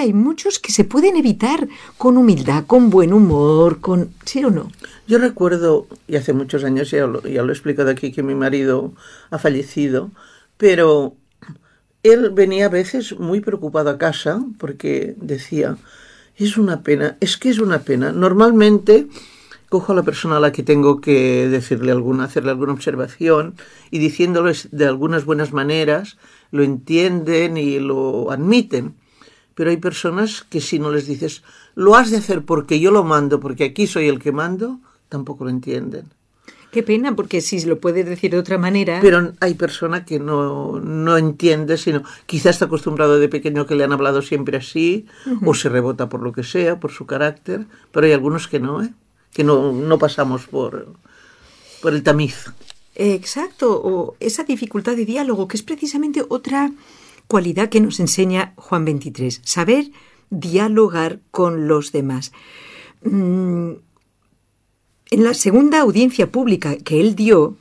hay muchos que se pueden evitar con humildad, con buen humor, ¿sí o no? Yo recuerdo, y hace muchos años, ya lo he explicado aquí, que mi marido ha fallecido, pero él venía a veces muy preocupado a casa porque decía, es una pena. Normalmente cojo a la persona a la que tengo que hacerle alguna observación y diciéndoles de algunas buenas maneras, lo entienden y lo admiten. Pero hay personas que si no les dices, lo has de hacer porque yo lo mando, porque aquí soy el que mando, tampoco lo entienden. Qué pena, porque si lo puedes decir de otra manera... Pero hay persona que no entiende, sino quizás está acostumbrado de pequeño que le han hablado siempre así, o se rebota por lo que sea, por su carácter, pero hay algunos que no, que no pasamos por el tamiz. Exacto, o esa dificultad de diálogo, que es precisamente otra cualidad que nos enseña Juan XXIII, saber dialogar con los demás. En la segunda audiencia pública que él dio,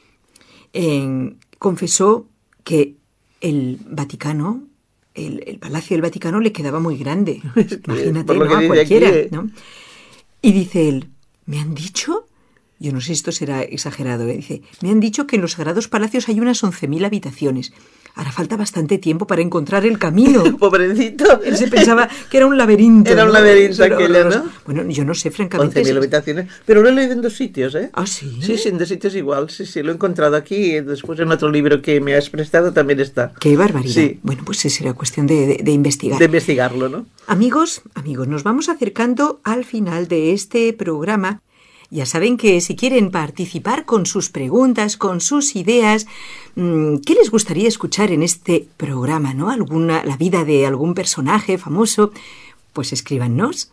confesó que el Vaticano, el Palacio del Vaticano le quedaba muy grande. Imagínate, ¿no? A cualquiera, ¿no? Y dice él, me han dicho, yo no sé si esto será exagerado, dice, me han dicho que en los Sagrados Palacios hay unas 11.000 habitaciones. Hará falta bastante tiempo para encontrar el camino. Pobrecito. Él se pensaba que era un laberinto. Era un laberinto aquello, ¿no? Bueno, yo no sé, francamente. 11.000 habitaciones. Pero lo he leído en 2 sitios, ¿eh? ¿Ah, sí? Sí, en 2 sitios igual. Sí, lo he encontrado aquí y después en otro libro que me has prestado también está. ¡Qué barbaridad! Sí. Bueno, pues será cuestión de investigar. De investigarlo, ¿no? Amigos, nos vamos acercando al final de este programa. Ya saben que si quieren participar con sus preguntas, con sus ideas, ¿qué les gustaría escuchar en este programa, ¿no? La vida de algún personaje famoso, pues escríbanos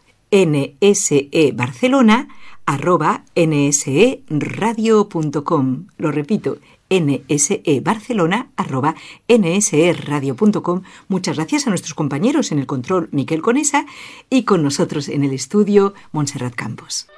nsebarcelona@nseradio.com. Lo repito, nsebarcelona@nseradio.com. Muchas gracias a nuestros compañeros en el control, Miquel Conesa, y con nosotros en el estudio, Montserrat Campos.